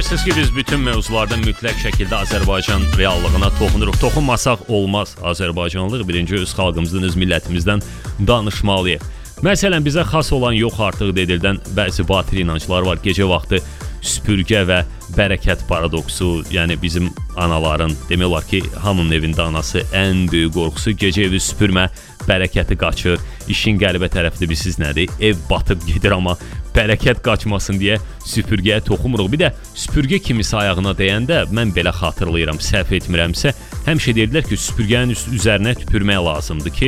Bilirsiniz ki biz bütün mövzularda mütləq şəkildə Azərbaycan reallığına toxunuruq. Toxunmasaq olmaz. Azərbaycanlıq birinci öz xalqımızdan, öz millətimizdən danışmalıyıq. Məsələn, bizə xas olan yox artıq dedildən bəzi batil inanclar var. Gecə vaxtı süpürgə və bərəkət paradoksu, yəni bizim anaların, demək olar ki, hamının evində anası ən böyük qorxusu gecə evi süpürmə, bərəkəti qaçır. İşin qəribə tərəfi bilirsiz nədir? Ev batıb gedir, amma bərəkət qaçmasın deyə süpürgəyə toxumuruq. Bir də süpürgə kimisi ayağına dəyəndə mən belə xatırlayıram, səhv etmirəmsə, həmişə deyirlər ki, süpürgənin üzərinə tüpürmək lazımdır ki,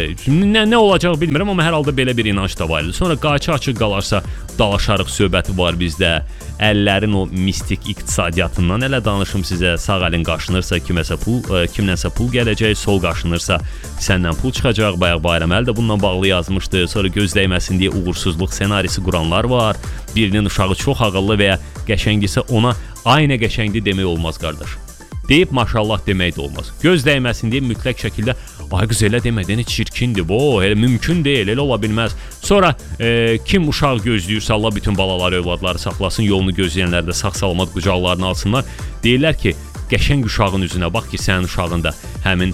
nə olacaq bilmirəm, amma hər halda belə bir inanc da var idi. Sonra qayçı açıq qalarsa dalaşarıq söhbəti var bizdə. Əllərin o mistik iqtisadiyyatından elə danışım sizə. Sağ əlin qaşınırsa kimlənsə pul gələcək, sol qaşınırsa səndən pul çıxacaq. Bayaq Bayram əl də bununla bağlı yazmışdı. Sonra göz dəyməsin deyə uğursuzluq ssenarisi quranlar var. Birinin uşağı çox ağıllı və ya qəşəngdirsə ona aynə qəşəngdir demək olmaz qardaş. Deyib maşallah demək də olmaz. Göz dəyməsin deyə mütləq şəkildə ay qız elə demədən çirkindir bu, elə mümkün deyil, elə ola bilməz. Sonra kim uşaq gözləyirsə Allah bütün balaları, övladları saxlasın, yolunu gözləyənlər də sağ-salamat qucaqlarına alsınlar. Deyirlər ki, qəşəng uşağın üzünə bax ki, sənin uşağın da həmin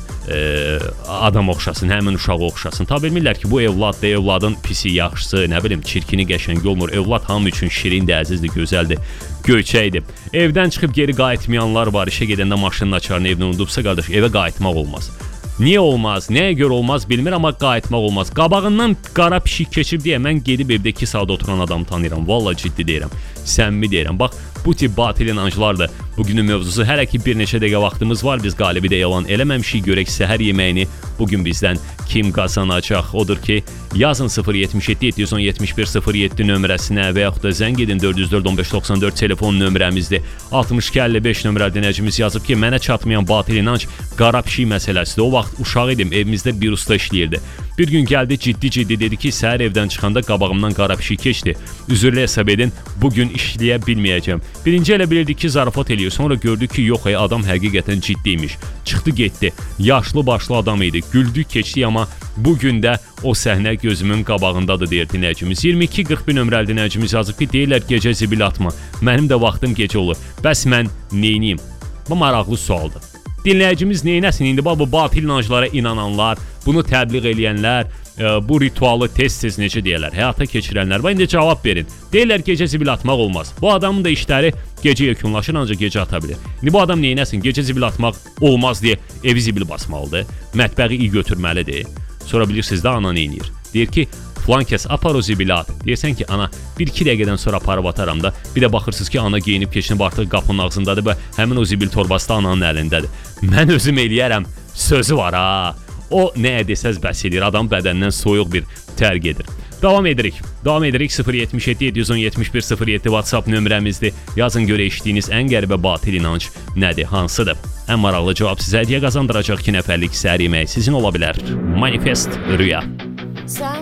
adam oxşasın, həmin uşağı oxşasın. Ta bilmirlər ki, bu evladdır, evladın pisi, yaxşısı, nə bilim, çirkini qəşəng olmur. Evlad hamı üçün şirindir, əzizdir, gözəldir, göyçəkdir. Evdən çıxıb geri qayıtmayanlar var, işə gedəndə maşının açarını evdən unudubsa, qardaş, evə qayıtmaq olmaz. Niyə olmaz, nəyə görə olmaz bilmir, amma qayıtmaq olmaz. Qabağından qara pişik keçib deyə mən gedib evdə 2 saat oturan adamı tanıyıram. Vallahi ciddi deyirəm, səmimi deyirəm. Bax, bu tip batil inanclardır bugünün mövzusu. Hələ ki bir neçə dəqiqə vaxtımız var, biz qalibi də elan eləməmişik. Görək səhər yeməyini bugün bizdən kim qazanacaq? Odur ki, yazın 077 771 07 nömrəsinə və yaxud da zəng edin 404 1594 telefon nömrəmizdir. 6255 nömrə dinləyicimiz yazıb ki, mənə çatmayan batil inanc qara pişik məsələsidir. O vaxt uşaq idim, evimizdə bir usta işləyirdi. Bir gün gəldi ciddi dedi ki, səhər evdən çıxanda qabağımdan qara pişik keçdi. Üzrlə hesab edin, bugün işləyə bilməyəcəm. Birinci elə bilirdi ki, zarafat eləyir. Sonra gördü ki, yox, adam həqiqətən ciddiymiş. Çıxdı getdi. Yaşlı başlı adam idi. Güldük keçdik, amma bugün də o səhnə gözümün qabağındadır deyir dinləyicimiz. 2241 nömrəli dinləyicimiz yazıb ki, deyirlər gecə zibil atma. Mənim də vaxtım gecə olur. Bəs mən neyniyim? Bu maraqlı sualdır. Dinləyicimiz neynəsin? İndi bu batil inanclara inananlar, bunu təbliğ eləyənlər, bu ritualı tez-tez necə deyirlər, həyata keçirənlər. İndi cavab verin. Deyirlər gecə zibil atmaq olmaz. Bu adamın da işləri gecə yekunlaşır, ancaq gecə ata bilir. İndi bu adam neynəsin? Gecə zibil atmaq olmaz deyə evi zibil basmalıdır. Mətbəği iyi götürməlidir. Sonra bilirsiniz də ana neynir? Deyir ki, filan kəs apar o zibili at. Deyirsən ki, ana 1-2 dəqiqədən sonra aparıb ataram da. Bir də baxırsınız ki, ana geyinib keçinib artıq qapının ağzındadır və həmin o zibil torbası da ananın əlindədir. Mən özüm eləyərəm. Sözü var ha. O nəyə desəz bəs edir. Adam bədəndən soyuq bir tər gedir. Davam edirik. 077 771 07 WhatsApp nömrəmizdir. Yazın görə eşitdiyiniz ən qəribə batil inanc nədir, hansıdır? Ən maraqlı cavab sizə hədiyyə qazandıracaq 2 nəfərlik səhər yeməyi sizin ola bilər. Manifest Rüya.